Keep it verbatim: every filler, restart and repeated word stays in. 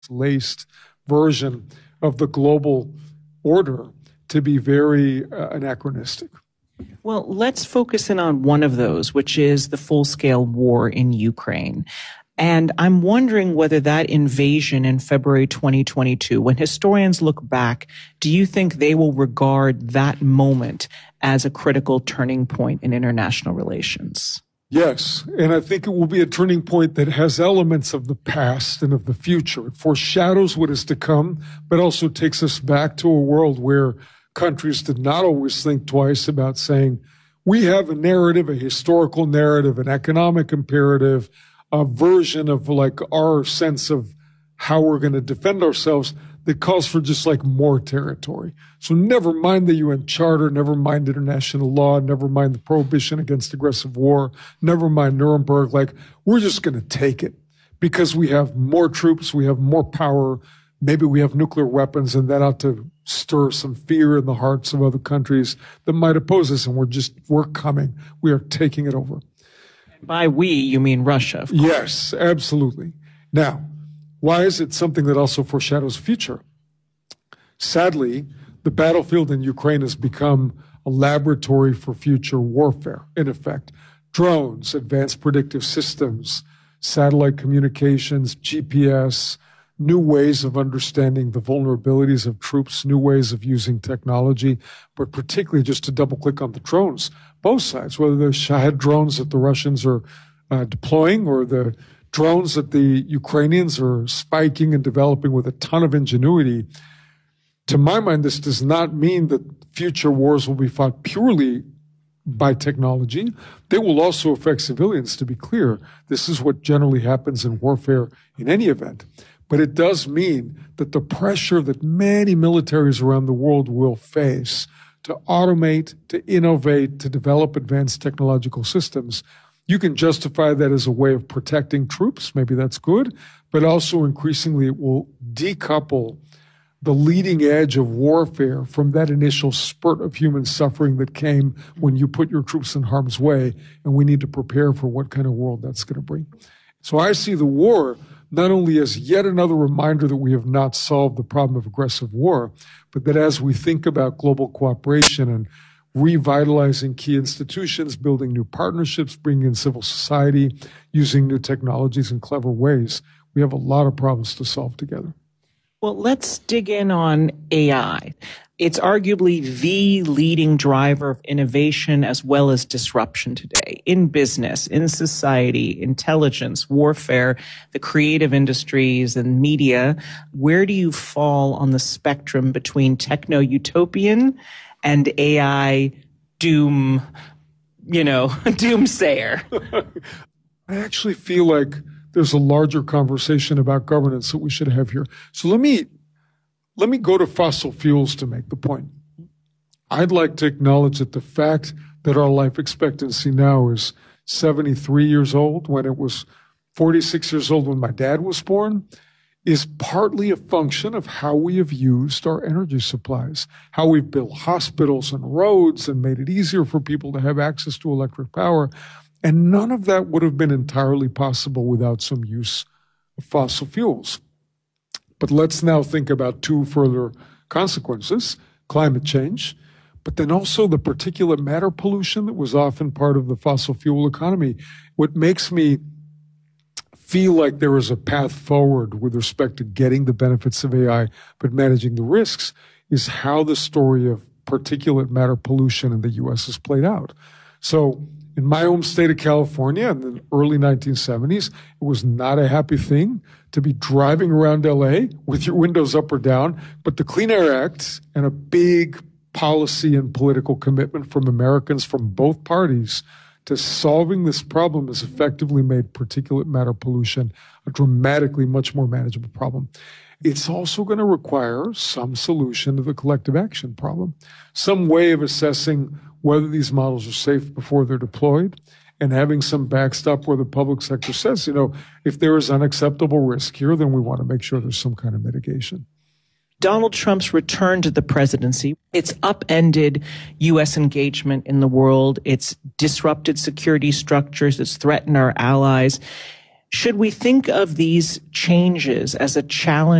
laced version of the global order to be very uh, anachronistic. Well, let's focus in on one of those, which is the full-scale war in Ukraine. And I'm wondering whether that invasion in February twenty twenty-two, when historians look back, do you think they will regard that moment as a critical turning point in international relations? Yes, and I think it will be a turning point that has elements of the past and of the future. It foreshadows what is to come, but also takes us back to a world where countries did not always think twice about saying, we have a narrative, a historical narrative, an economic imperative, a version of like our sense of how we're going to defend ourselves that calls for just like more territory. So never mind the U N Charter, never mind international law, never mind the prohibition against aggressive war, never mind Nuremberg. Like, we're just going to take it because we have more troops, we have more power, maybe we have nuclear weapons, and that ought to stir some fear in the hearts of other countries that might oppose us, and we're just, we're coming. We are taking it over. By we, you mean Russia, of course. Yes, absolutely. Now, why is it something that also foreshadows future? Sadly, the battlefield in Ukraine has become a laboratory for future warfare, in effect. Drones, advanced predictive systems, satellite communications, G P S, new ways of understanding the vulnerabilities of troops, new ways of using technology, but particularly just to double click on the drones, both sides, whether the Shahed drones that the Russians are uh, deploying or the drones that the Ukrainians are spiking and developing with a ton of ingenuity. To my mind, this does not mean that future wars will be fought purely by technology. They will also affect civilians, to be clear. This is what generally happens in warfare in any event. But it does mean that the pressure that many militaries around the world will face to automate, to innovate, to develop advanced technological systems, you can justify that as a way of protecting troops. Maybe that's good. But also increasingly it will decouple the leading edge of warfare from that initial spurt of human suffering that came when you put your troops in harm's way. And we need to prepare for what kind of world that's going to bring. So I see the war not only as yet another reminder that we have not solved the problem of aggressive war, but that as we think about global cooperation and revitalizing key institutions, building new partnerships, bringing in civil society, using new technologies in clever ways, we have a lot of problems to solve together. Well, let's dig in on A I. It's arguably the leading driver of innovation as well as disruption today in business, in society, intelligence, warfare, the creative industries, and media. Where do you fall on the spectrum between techno-utopian and A I doom, you know, doomsayer? I actually feel like there's a larger conversation about governance that we should have here. So let me let me go to fossil fuels to make the point. I'd like to acknowledge that the fact that our life expectancy now is seventy-three years old, when it was forty-six years old when my dad was born, is partly a function of how we have used our energy supplies, how we've built hospitals and roads and made it easier for people to have access to electric power. And none of that would have been entirely possible without some use of fossil fuels. But let's now think about two further consequences: climate change, but then also the particulate matter pollution that was often part of the fossil fuel economy. What makes me feel like there is a path forward with respect to getting the benefits of A I, but managing the risks, is how the story of particulate matter pollution in the U S has played out. So in my home state of California in the early nineteen seventies, it was not a happy thing to be driving around L A with your windows up or down. But the Clean Air Act and a big policy and political commitment from Americans from both parties to solving this problem has effectively made particulate matter pollution a dramatically much more manageable problem. It's also going to require some solution to the collective action problem, some way of assessing whether these models are safe before they're deployed, and having some backstop where the public sector says, you know, if there is unacceptable risk here, then we want to make sure there's some kind of mitigation. Donald Trump's return to the presidency, it's upended U S engagement in the world. It's disrupted security structures. It's threatened our allies. Should we think of these changes as a challenge